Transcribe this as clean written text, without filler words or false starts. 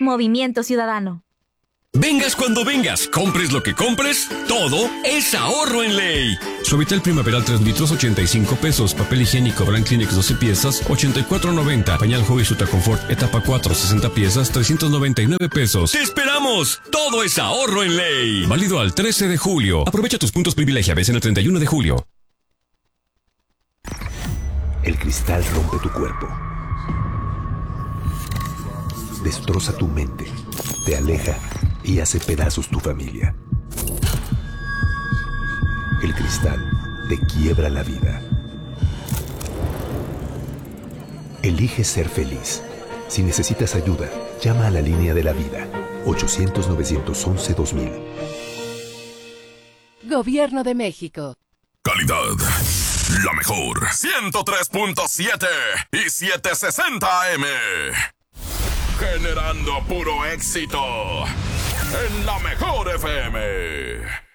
Movimiento Ciudadano. Vengas cuando vengas, compres lo que compres, todo es ahorro en ley. Suavitel Primaveral 3 litros, 85 pesos. Papel higiénico Brand Kleenex 12 piezas, 84.90. Pañal Jovi Suta Confort etapa 4, 60 piezas, 399 pesos. ¡Te esperamos! Todo es ahorro en ley. Válido al 13 de julio. Aprovecha tus puntos privilegia, ves en el 31 de julio. El cristal rompe tu cuerpo. Destroza tu mente. Te aleja y hace pedazos tu familia. El cristal te quiebra la vida. Elige ser feliz. Si necesitas ayuda, llama a la línea de la vida. 800-911-2000. Gobierno de México. Calidad. La mejor. 103.7 y 760 AM. Generando puro éxito. En la mejor FM.